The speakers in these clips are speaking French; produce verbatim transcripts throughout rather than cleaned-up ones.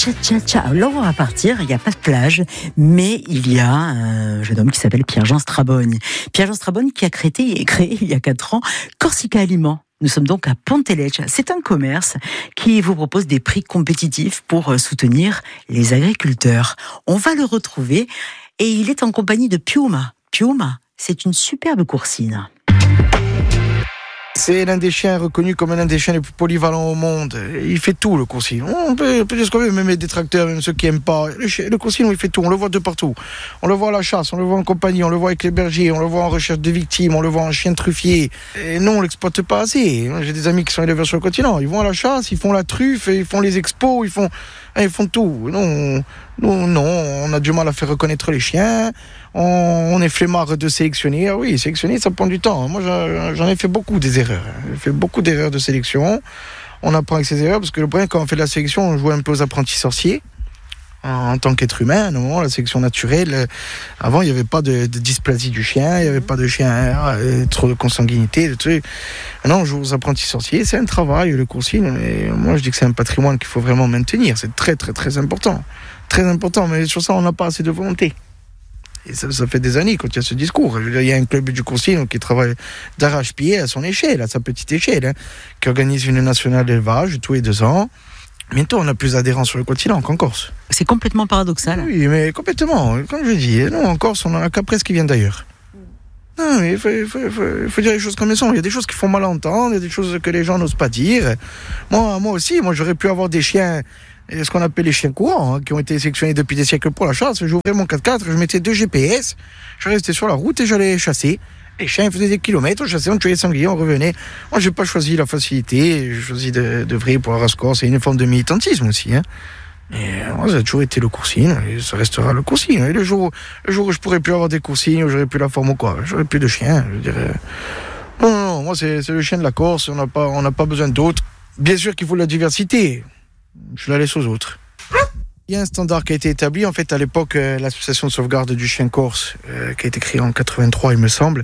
tcha tcha tcha. Là, on va partir, il n'y a pas de plage, mais il y a un jeune homme qui s'appelle Pierre-Jean Strabogne. Pierre-Jean Strabogne qui a créé, créé il y a quatre ans Corsica Aliments. Nous sommes donc à Pontelecce. C'est un commerce qui vous propose des prix compétitifs pour soutenir les agriculteurs. On va le retrouver et il est en compagnie de Piuma. Piuma, c'est une superbe coursine. C'est l'un des chiens reconnus comme l'un des chiens les plus polyvalents au monde. Il fait tout, le coursine. On peut, on peut dire ce qu'on veut, même les détracteurs, même ceux qui n'aiment pas. Le, chien, le coursine, il fait tout. On le voit de partout. On le voit à la chasse, on le voit en compagnie, on le voit avec les bergers, on le voit en recherche de victimes, on le voit en chien truffier. Et non, on l'exploite pas assez. J'ai des amis qui sont éleveurs sur le continent. Ils vont à la chasse, ils font la truffe, ils font les expos, ils font, ils font tout. Non, non, non, on a du mal à faire reconnaître les chiens. On, on est flemmard de sélectionner. Ah oui, sélectionner, ça prend du temps. Moi, j'en ai fait beaucoup des erreurs. J'ai fait beaucoup d'erreurs de sélection. On apprend avec ces erreurs parce que le problème, quand on fait de la sélection, on joue un peu aux apprentis sorciers. En tant qu'être humain, à un moment, la sélection naturelle, avant, il n'y avait pas de, de dysplasie du chien, il n'y avait pas de chien, euh, trop de consanguinité, de trucs. Maintenant, on joue aux apprentis sorciers, c'est un travail, le coursine, mais moi, je dis que c'est un patrimoine qu'il faut vraiment maintenir. C'est très, très, très important. Très important, mais sur ça, on n'a pas assez de volonté. Et ça, ça fait des années quand il y a ce discours. Il y a un club du coursine qui travaille d'arrache-pied à son échelle, à sa petite échelle, hein, qui organise une nationale d'élevage tous les deux ans. Bientôt, on a plus d'adhérents sur le continent qu'en Corse. C'est complètement paradoxal. Oui, mais complètement. Comme je dis, nous, en Corse, on en a qu'à presque qui viennent d'ailleurs. Non, mais il faut, faut, faut, faut dire les choses comme elles sont. Il y a des choses qui font mal entendre, il y a des choses que les gens n'osent pas dire. Moi, moi aussi, moi, j'aurais pu avoir des chiens, ce qu'on appelle les chiens courants, hein, qui ont été sélectionnés depuis des siècles pour la chasse. J'ouvrais mon quatre-quatre, je mettais deux G P S, je restais sur la route et j'allais chasser. Les chiens faisaient des kilomètres, on chassait, on tuait les sangliers, on revenait. Moi, j'ai pas choisi la facilité, j'ai choisi de, de vrai pour la race corse. C'est une forme de militantisme aussi. Hein. Et moi, ça a toujours été le coursine, et ça restera le coursine. Et le jour, le jour où je pourrais plus avoir des coursines, où j'aurais plus la forme ou quoi, j'aurais plus de chiens, je dirais. Non, non, non, moi, c'est, c'est le chien de la Corse, on n'a pas, on n'a pas besoin d'autres. Bien sûr qu'il faut de la diversité, je la laisse aux autres. Il y a un standard qui a été établi, en fait, à l'époque, euh, l'association de sauvegarde du chien corse, euh, qui a été créée en quatre-vingt-trois, il me semble.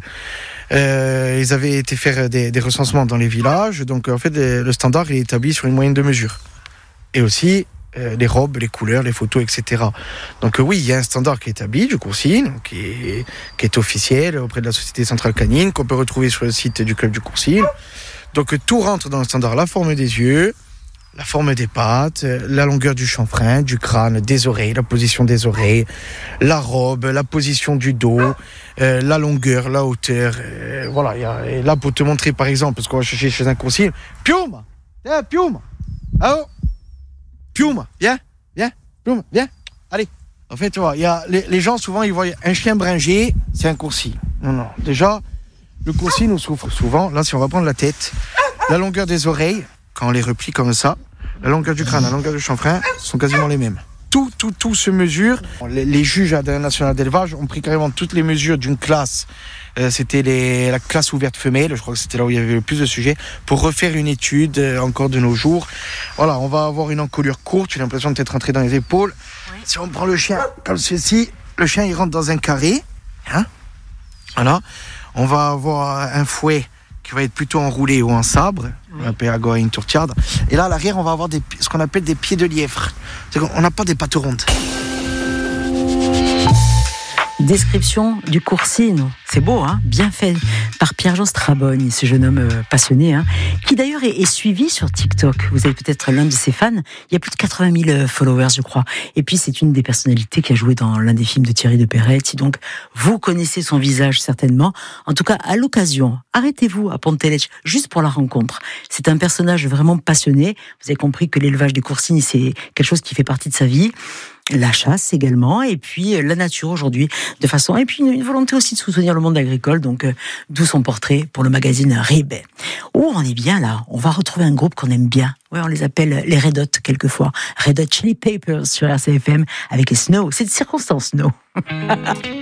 Euh, ils avaient été faire des, des recensements dans les villages, donc en fait, le standard est établi sur une moyenne de mesure. Et aussi, euh, les robes, les couleurs, les photos, et cetera. Donc euh, oui, il y a un standard qui est établi, du coursine, qui est, qui est officiel auprès de la Société Centrale Canine, qu'on peut retrouver sur le site du Club du Coursine. Donc euh, tout rentre dans le standard, la forme des yeux, la forme des pattes, la longueur du chanfrein, du crâne, des oreilles, la position des oreilles, la robe, la position du dos, euh, la longueur, la hauteur. Euh, voilà, y a, et là, pour te montrer, par exemple, parce qu'on va chercher chez un coursine, Piuma, viens, Piuma, allô, Piuma, viens, viens, Piuma, viens, allez. En fait, tu vois, y a, les, les gens, souvent, ils voient un chien bringé, c'est un coursine. Non, non, déjà, le coursine nous souffre souvent. Là, si on va prendre la tête, la longueur des oreilles, quand on les replie comme ça, la longueur du crâne, la longueur du chanfrein sont quasiment les mêmes. Tout, tout, tout se mesure. Les, les juges de la nationale d'élevage ont pris carrément toutes les mesures d'une classe. Euh, c'était les, la classe ouverte femelle, je crois que c'était là où il y avait le plus de sujets, pour refaire une étude euh, encore de nos jours. Voilà, on va avoir une encolure courte, j'ai l'impression d'être rentré dans les épaules. Oui. Si on prend le chien comme ceci, le chien il rentre dans un carré. Hein, voilà. On va avoir un fouet qui va être plutôt enroulé ou en sabre, on appelle agora inturtiada. Et là, à l'arrière, on va avoir des, ce qu'on appelle des pieds de lièvre. C'est-à-dire qu'on n'a pas des pattes rondes. Description du coursine. C'est beau, hein, bien fait par Pierre-Jean Strabogne, ce jeune homme euh, passionné, hein, qui d'ailleurs est, est suivi sur TikTok. Vous êtes peut-être l'un de ses fans. Il y a plus de quatre-vingt mille followers, je crois. Et puis, c'est une des personnalités qui a joué dans l'un des films de Thierry de Peretti. Donc, vous connaissez son visage certainement. En tout cas, à l'occasion, arrêtez-vous à Pontelecce, juste pour la rencontre. C'est un personnage vraiment passionné. Vous avez compris que l'élevage des coursines, c'est quelque chose qui fait partie de sa vie. La chasse également, et puis la nature aujourd'hui, de façon, et puis une, une volonté aussi de soutenir le monde agricole, donc euh, d'où son portrait pour le magazine Rib. Oh, on est bien là, on va retrouver un groupe qu'on aime bien. Ouais, on les appelle les Red Hot quelquefois, Red Hot Chili Peppers sur R C F M avec les Snow. C'est de circonstance, Snow.